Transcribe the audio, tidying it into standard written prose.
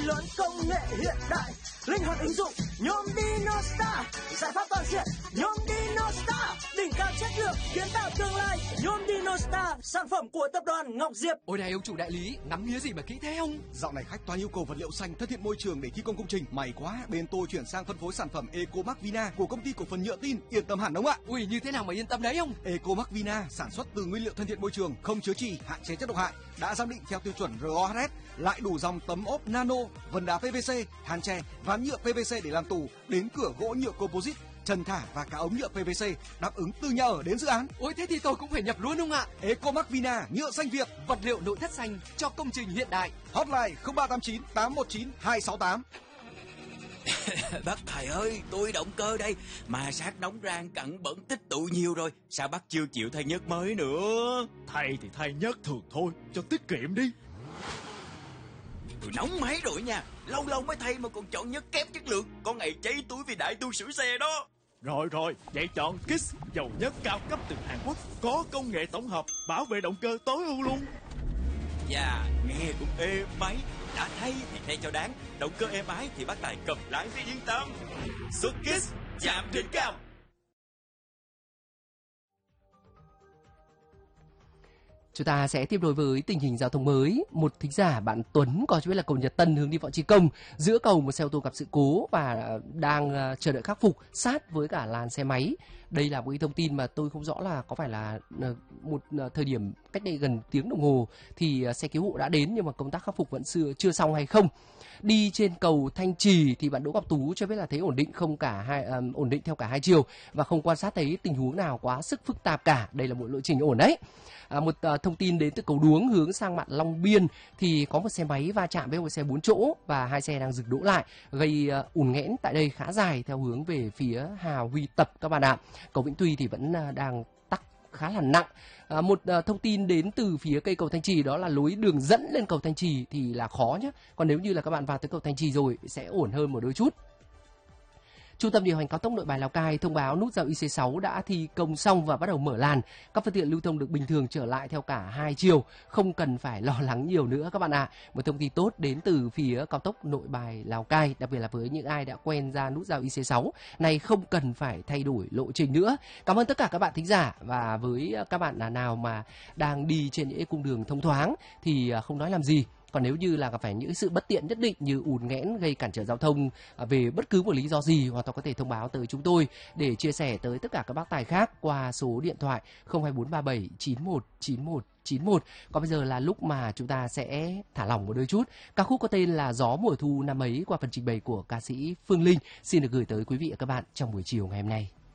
lớn công nghệ hiện đại, linh hoạt ứng dụng nhôm DinoStar, giải pháp toàn diện nhôm DinoStar, đỉnh cao chất lượng kiến tạo tương lai. Nhôm DinoStar, sản phẩm của tập đoàn Ngọc Diệp. Ôi này ông chủ đại lý, ngắm nghía gì mà kỹ thế không? Dạo này khách toàn yêu cầu vật liệu xanh thân thiện môi trường để thi công công trình. May quá, bên tôi chuyển sang phân phối sản phẩm Ecomac Vina của công ty cổ phần nhựa tin, yên tâm hẳn ông ạ. Ui, như thế nào mà yên tâm đấy không? Ecomac Vina sản xuất từ nguyên liệu thân thiện môi trường, không chứa chì, hạn chế chất độc hại, đã giám định theo tiêu chuẩn RoHS, lại đủ dòng tấm ốp nano, vân đá PVC, hàn tre, ván nhựa PVC để làm tủ, đến cửa gỗ nhựa composite, trần thả và cả ống nhựa PVC, đáp ứng từ nhà ở đến dự án. Ôi thế thì tôi cũng phải nhập luôn không ạ? Ecomac Vina, nhựa xanh Việt, vật liệu nội thất xanh cho công trình hiện đại. Hotline 0389 819 268. Bác thầy ơi, tôi động cơ đây, mà sát nóng rang cặn bẩn tích tụ nhiều rồi, sao bác chưa chịu thay nhớt mới nữa? Thay thì thay nhớt thường thôi, cho tiết kiệm đi. Tôi nóng máy rồi nha, lâu lâu mới thay mà còn chọn nhớt kém chất lượng, có ngày cháy túi vì đại tu sửa xe đó. Rồi, vậy chọn Kiss, dầu nhớt cao cấp từ Hàn Quốc, có công nghệ tổng hợp, bảo vệ động cơ tối ưu luôn. Dạ, nghe cũng êm máy, đã thay thì thay cho đáng, động cơ êm ái thì bác Tài cầm lái sẽ yên tâm. Xuất Kiss, chạm đỉnh cao. Chúng ta sẽ tiếp nối với tình hình giao thông mới. Một thính giả bạn Tuấn có cho biết là cầu Nhật Tân hướng đi Võ Chí Công, giữa cầu một xe ô tô gặp sự cố và đang chờ đợi khắc phục sát với cả làn xe máy. Đây là một cái thông tin mà tôi không rõ là có phải là một thời điểm cách đây gần tiếng đồng hồ thì xe cứu hộ đã đến nhưng mà công tác khắc phục vẫn chưa xong hay không. Đi trên cầu Thanh Trì thì bạn Đỗ Ngọc Tú cho biết là thấy ổn định ổn định theo cả hai chiều và không quan sát thấy tình huống nào quá sức phức tạp cả. Đây là một lộ trình ổn đấy. Một thông tin đến từ cầu Đuống hướng sang mạn Long Biên thì có một xe máy va chạm với một xe 4 chỗ và hai xe đang dừng đỗ lại, gây ùn nghẽn tại đây khá dài theo hướng về phía Hà Huy Tập các bạn ạ. Cầu Vĩnh Tuy thì vẫn đang tắc khá là nặng. Một thông tin đến từ phía cây cầu Thanh Trì đó là lối đường dẫn lên cầu Thanh Trì thì là khó nhé. Còn nếu như là các bạn vào tới cầu Thanh Trì rồi sẽ ổn hơn một đôi chút. Trung tâm điều hành cao tốc Nội Bài Lào Cai thông báo nút giao IC6 đã thi công xong và bắt đầu mở làn. Các phương tiện lưu thông được bình thường trở lại theo cả hai chiều, không cần phải lo lắng nhiều nữa các bạn ạ. Một thông tin tốt đến từ phía cao tốc Nội Bài Lào Cai, đặc biệt là với những ai đã quen ra nút giao IC6 này, không cần phải thay đổi lộ trình nữa. Cảm ơn tất cả các bạn thính giả, và với các bạn nào mà đang đi trên những cung đường thông thoáng thì không nói làm gì. Còn nếu như là gặp phải những sự bất tiện nhất định như ùn nghẽn gây cản trở giao thông về bất cứ một lý do gì, hoàn toàn có thể thông báo tới chúng tôi để chia sẻ tới tất cả các bác tài khác qua số điện thoại 02437 919191. Còn bây giờ là lúc mà chúng ta sẽ thả lỏng một đôi chút. Ca khúc có tên là Gió mùa thu năm ấy qua phần trình bày của ca sĩ Phương Linh xin được gửi tới quý vị và các bạn trong buổi chiều ngày hôm nay.